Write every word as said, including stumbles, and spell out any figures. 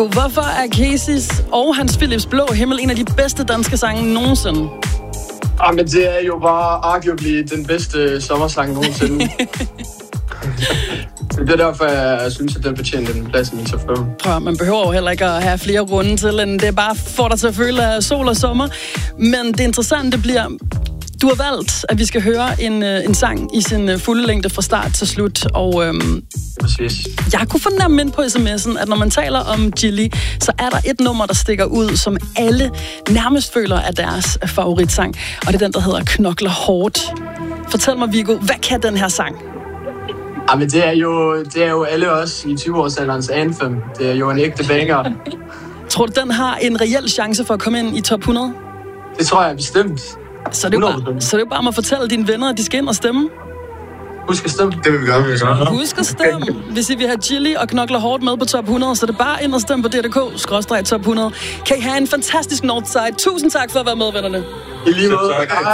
Hvorfor er Casey's og Hans Philips Blå Himmel en af de bedste danske sange nogensinde? Ah, men det er jo bare arguably den bedste sommersang nogensinde. Det er derfor, jeg synes, at den fortjener den plads i min top fem. Prøv, man behøver jo heller ikke at have flere runde til, end det er bare for dig til at føle af sol og sommer. Men det interessante bliver, du har valgt, at vi skal høre en, en sang i sin fulde længde fra start til slut. Og øhm, præcis. Jeg kunne fornemme ind på sms'en, at når man taler om Gilly, så er der et nummer, der stikker ud, som alle nærmest føler er deres favoritsang. Og det er den, der hedder Knokler Hårdt. Fortæl mig, Viggo, hvad kan den her sang? Ja, men det er jo, det er jo alle os i tyve-årsalderens anthem. Det er jo en ægte banger. Tror du, den har en reel chance for at komme ind i top hundrede? Det tror jeg bestemt. Så det er jo bare, så det er jo bare at fortælle dine venner, at de skal ind og stemme. Husk at stemme. Det vil vi gøre, vi gør. Husk at stemme, hvis I vil have Gilly og Knokler Hårdt med på top hundrede, så det er bare ind og stemme på D R K skråstreg top hundrede. Kan I have en fantastisk Northside. Tusind tak for at være med, vennerne. I lige måde.